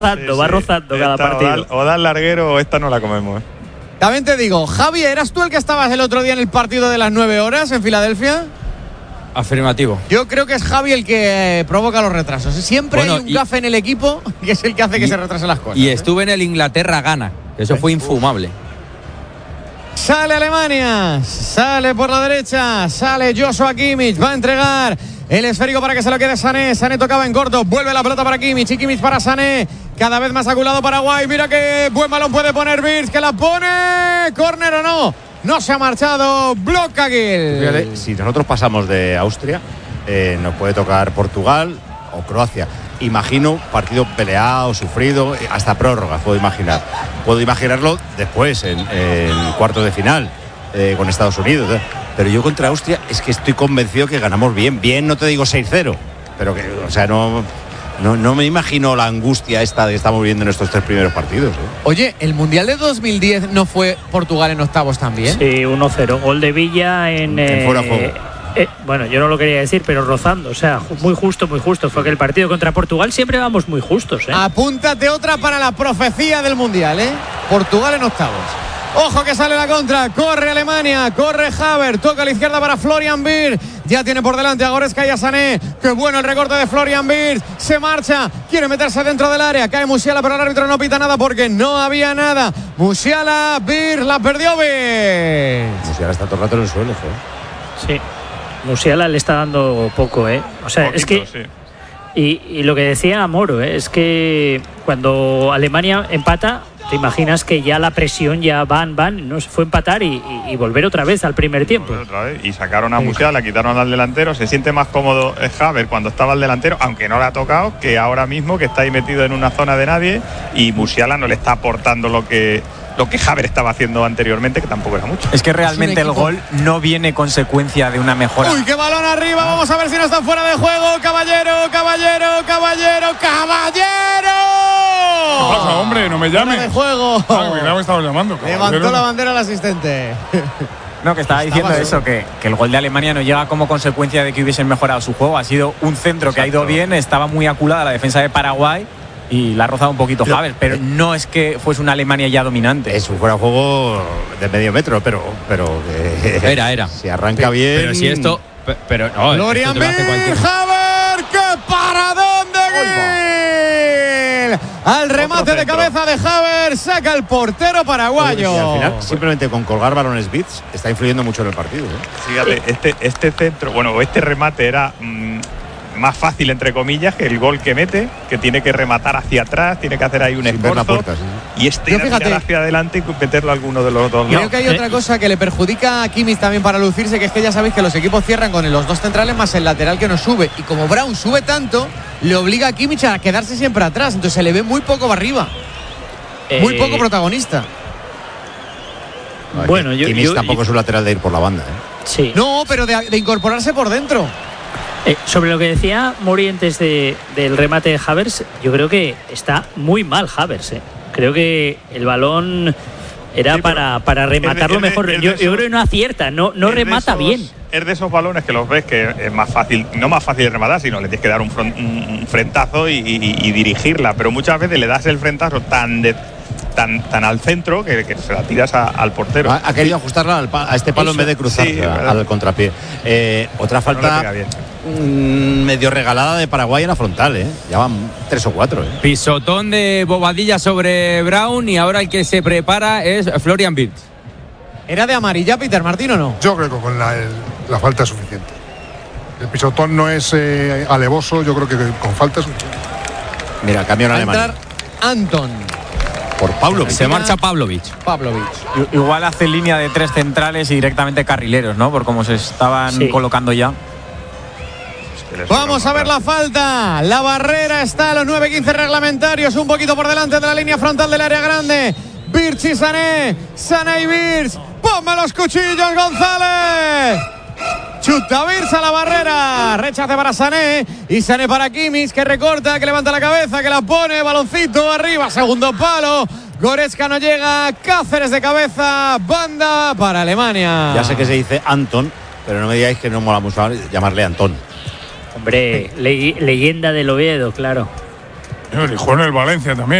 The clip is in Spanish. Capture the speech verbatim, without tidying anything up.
rozando, sí, va sí. rozando cada esta, partido. O da, o da el larguero o esta no la comemos. También te digo, Javi, ¿eras tú el que estabas el otro día en el partido de las nueve horas en Filadelfia? Afirmativo. Yo creo que es Javi el que eh, provoca los retrasos. Siempre Bueno, hay un y, gafe en el equipo que es el que hace que y, se retrasen las cosas. Y ¿eh? estuve en el Inglaterra-Ghana, que eso fue infumable. Sale Alemania, sale por la derecha, sale Joshua Kimmich, va a entregar el esférico para que se lo quede Sané. Sané tocaba en corto, vuelve la pelota para Kimmich y Kimmich para Sané. Cada vez más aculado Paraguay. Mira que buen balón puede poner Wirtz, que la pone. Córner o no. No se ha marchado. Bloca Gil. Fíjate, si nosotros pasamos de Austria, eh, nos puede tocar Portugal o Croacia. Imagino partido peleado, sufrido, hasta prórroga, puedo imaginar. Puedo imaginarlo después, en, en cuartos de final, eh, con Estados Unidos. ¿eh? Pero yo contra Austria es que estoy convencido que ganamos bien. Bien, no te digo seis cero, pero que, o sea, no, no, no me imagino la angustia esta que estamos viviendo en estos tres primeros partidos. ¿eh? Oye, ¿el Mundial de dos mil diez no fue Portugal en octavos también? Sí, uno cero. Gol de Villa en... En fuera de juego. Eh, eh, bueno, yo no lo quería decir, pero rozando. O sea, muy justo, muy justo. Fue que el partido contra Portugal siempre vamos muy justos, ¿eh? Apúntate otra para la profecía del Mundial, ¿eh? Portugal en octavos. Ojo que sale la contra, corre Alemania, corre Havertz, toca a la izquierda para Florian Wirtz, ya tiene por delante a Goretzka y a Sané. Qué bueno el recorte de Florian Wirtz, se marcha, quiere meterse dentro del área, cae Musiala, pero el árbitro no pita nada porque no había nada. Musiala, Wirtz, la perdió Wirtz. Musiala está todo el rato en el suelo, ¿eh? Sí, Musiala le está dando poco, ¿eh? O sea, Poquito, es que... sí. Y, y lo que decía Moro, ¿eh? Es que cuando Alemania empata, te imaginas que ya la presión ya van, van, no se fue a empatar y, y, y volver otra vez al primer tiempo. Otra vez. Y sacaron a Musiala, quitaron al delantero. Se siente más cómodo Havertz cuando estaba al delantero, aunque no le ha tocado, que ahora mismo, que está ahí metido en una zona de nadie, y Musiala no le está aportando lo que lo que Havertz estaba haciendo anteriormente, que tampoco era mucho. Es que realmente el gol no viene consecuencia de una mejora. Uy, qué balón arriba, vamos a ver si no está fuera de juego. Caballero, caballero, caballero, caballero. ¿Qué pasa, hombre? No me llames. Fuera de juego. Ah, que me estabas llamando. Levantó la bandera el asistente. No, que estaba diciendo eso, que, que el gol de Alemania no llega como consecuencia de que hubiesen mejorado su juego. Ha sido un centro que ha ido bien, estaba muy aculada la defensa de Paraguay y la ha rozado un poquito Havertz, pero no es que fuese una Alemania ya dominante. Es un fuera de juego de medio metro, pero, pero eh, Era, era. Si arranca bien. Pero si esto. Pero no, Florian Wirtz, Havertz, qué paradón de Gil. Al remate de cabeza de Havertz, saca el portero paraguayo. Y al final, simplemente con colgar balones bits, está influyendo mucho en el partido. ¿eh? Fíjate, este, este centro, bueno, este remate era mmm, más fácil, entre comillas, que el gol que mete, que tiene que rematar hacia atrás, tiene que hacer ahí un Sin ver la esfuerzo. puerta, sí. Y este Yo, era fíjate, tirar hacia adelante y meterlo a alguno de los dos Creo lados. que hay otra cosa que le perjudica a Kimmich también para lucirse, que es que ya sabéis que los equipos cierran con los dos centrales más el lateral que no sube. Y como Brown sube tanto, le obliga a Kimmich a quedarse siempre atrás. Entonces se le ve muy poco arriba. Muy Eh, poco protagonista. No, Bueno, yo- Kimmich yo- tampoco yo- es un lateral de ir por la banda. ¿eh? Sí. No, pero de, de incorporarse por dentro. Eh, sobre lo que decía Mori antes de, del remate de Havertz, yo creo que está muy mal Havertz. Eh. Creo que el balón era Sí, para, para rematarlo es de- mejor. es de Yo, esos- yo creo que no acierta, no, no Es de remata esos- bien. Es de esos balones que los ves que es más fácil, no más fácil de rematar, sino le tienes que dar un, fron- un- un frentazo y, y- y dirigirla. Pero muchas veces le das el frentazo tan de, tan, tan al centro que, que se la tiras a- al portero. Ha, ha querido ajustarla al pa- a este palo Eso. en vez de cruzar Sí, es a- verdad. al contrapié. Eh, otra No le falta pega bien. mm, medio regalada de Paraguay en la frontal. ¿eh? Ya van tres o cuatro. ¿eh? Pisotón de Bobadilla sobre Brown y ahora el que se prepara es Florian Wirtz. ¿Era de amarilla Peter Martín o no? Yo creo que con la, el- la falta es suficiente. El pisotón no es eh, alevoso, yo creo que con falta es suficiente. Mira, cambio en Va a Alemania. entrar Anton Por Pablo. Se marcha Pavlovic. Pavlovic. I- Igual hace línea de tres centrales y directamente carrileros, ¿no? Por cómo se estaban Sí. colocando ya. Que le sobra Vamos un a ver la montón. falta. La barrera está a los nueve quince reglamentarios, un poquito por delante de la línea frontal del área grande. Wirtz y Sané. Sané y Wirtz. ¡Ponme los cuchillos, González! Chuta Wirtz a la barrera. Rechace para Sané. Y Sané para Kimmich, que recorta, que levanta la cabeza, que la pone. Baloncito arriba, segundo palo. Goretzka no llega. Cáceres de cabeza. Banda para Alemania. Ya sé que se dice Anton, pero no me digáis que no mola mucho llamarle Antón. Hombre, le- leyenda del Oviedo, claro. Y jugó en el Valencia también.